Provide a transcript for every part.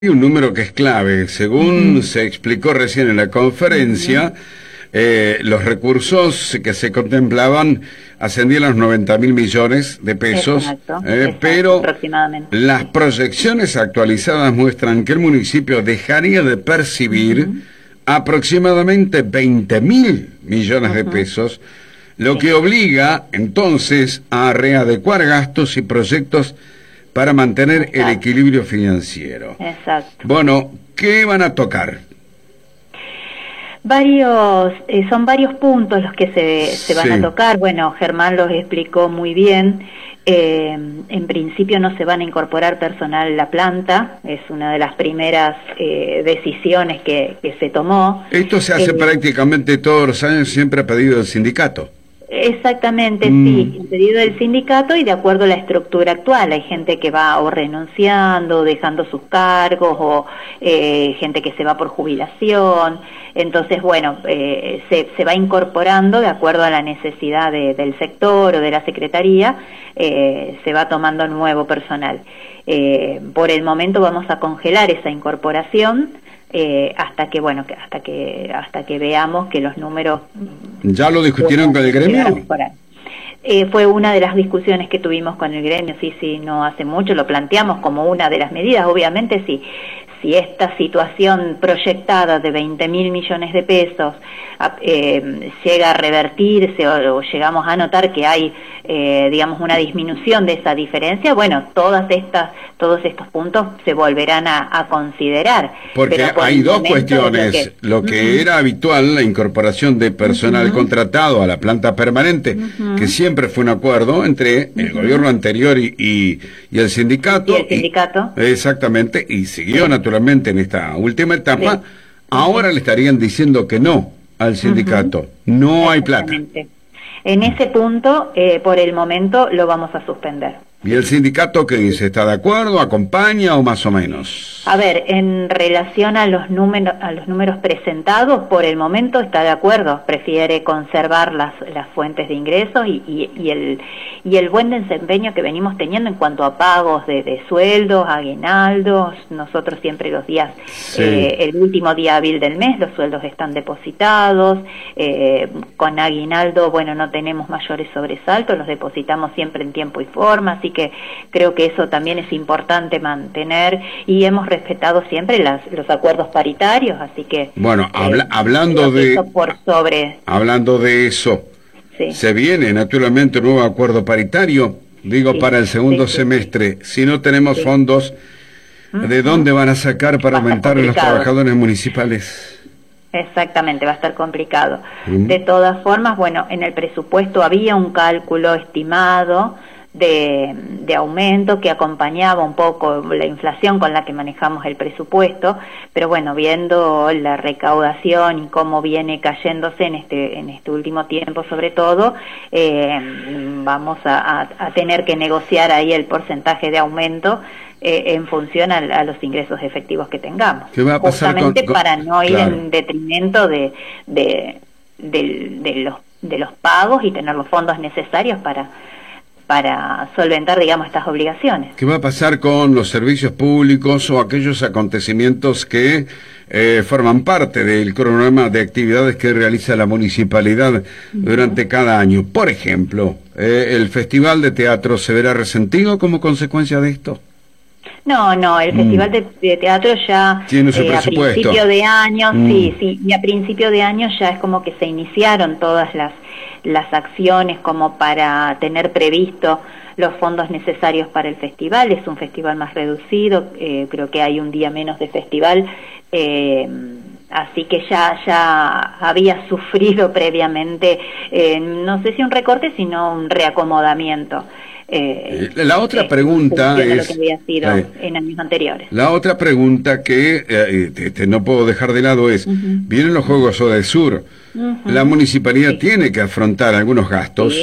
Hay un número que es clave, según se explicó recién en la conferencia, los recursos que se contemplaban ascendían a los 90.000 millones de pesos, Exacto, pero aproximadamente. las proyecciones actualizadas muestran que el municipio dejaría de percibir aproximadamente 20.000 millones de pesos, lo que obliga entonces a readecuar gastos y proyectos para mantener el equilibrio financiero. Exacto. Bueno, ¿qué van a tocar? Son varios puntos los que se van a tocar. Bueno, Germán los explicó muy bien. En principio no se van a incorporar personal a la planta, es una de las primeras decisiones que se tomó. Esto se hace prácticamente todos los años, siempre a pedido del sindicato. Exactamente, sí, pedido del sindicato y de acuerdo a la estructura actual. Hay gente que va o renunciando, dejando sus cargos, o gente que se va por jubilación. Entonces, bueno, se va incorporando de acuerdo a la necesidad del sector o de la secretaría, se va tomando nuevo personal. Por el momento vamos a congelar esa incorporación, hasta que veamos que los números ¿ya lo discutieron con el gremio? Fue una de las discusiones que tuvimos con el gremio, sí, no hace mucho, lo planteamos como una de las medidas. Obviamente si esta situación proyectada de 20.000 millones de pesos llega a revertirse o llegamos a notar que hay digamos una disminución de esa diferencia, bueno, todos estos puntos se volverán a considerar. Porque hay dos cuestiones, lo que era habitual, la incorporación de personal contratado a la planta permanente, que siempre fue un acuerdo entre el gobierno anterior y el sindicato. Y el sindicato. Exactamente, y siguió naturalmente en esta última etapa. Ahora le estarían diciendo que no al sindicato, no hay plata. En ese punto, por el momento, lo vamos a suspender. ¿Y el sindicato qué dice? ¿Está de acuerdo? ¿Acompaña o más o menos? A ver, en relación a los números presentados, por el momento está de acuerdo. Prefiere conservar las fuentes de ingresos y el buen desempeño que venimos teniendo en cuanto a pagos de sueldos, aguinaldos. Nosotros siempre los días, el último día hábil del mes, los sueldos están depositados. Con aguinaldo, bueno, no tenemos mayores sobresaltos, los depositamos siempre en tiempo y forma, así que creo que eso también es importante mantener, y hemos respetado siempre los acuerdos paritarios, así que bueno, hablando de eso, se viene naturalmente un nuevo acuerdo paritario, para el segundo semestre. Si no tenemos fondos, ¿de dónde van a sacar para aumentar a los trabajadores municipales? Exactamente, va a estar complicado. De todas formas, bueno, en el presupuesto había un cálculo estimado de aumento que acompañaba un poco la inflación con la que manejamos el presupuesto, pero bueno, viendo la recaudación y cómo viene cayéndose en este último tiempo sobre todo, vamos a tener que negociar ahí el porcentaje de aumento en función a los ingresos efectivos que tengamos. ¿Qué va a pasar justamente para no ir en detrimento de los pagos y tener los fondos necesarios para solventar, digamos, estas obligaciones. ¿Qué va a pasar con los servicios públicos o aquellos acontecimientos que forman parte del cronograma de actividades que realiza la municipalidad durante cada año? Por ejemplo, ¿el Festival de Teatro se verá resentido como consecuencia de esto? No, el Festival de Teatro ya tiene su presupuesto. A principio de año, y a principio de año ya es como que se iniciaron todas las acciones como para tener previsto los fondos necesarios para el festival. Es un festival más reducido, creo que hay un día menos de festival, así que ya había sufrido previamente, no sé si un recorte, sino un reacomodamiento. La otra pregunta es lo que había sido en años anteriores. La otra pregunta que no puedo dejar de lado es, vienen los Juegos Odesur, la municipalidad tiene que afrontar algunos gastos,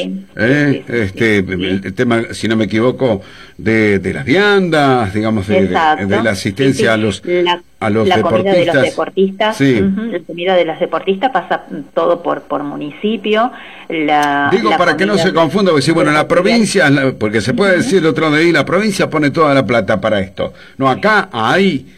el tema, si no me equivoco, de las viandas, digamos, de la asistencia a los deportistas. Comida de los deportistas, la comida de los deportistas pasa todo por municipio. Para que no se confunda, porque bueno, la provincia, porque se puede decir de otro lado de ahí, la provincia pone toda la plata para esto. No, acá hay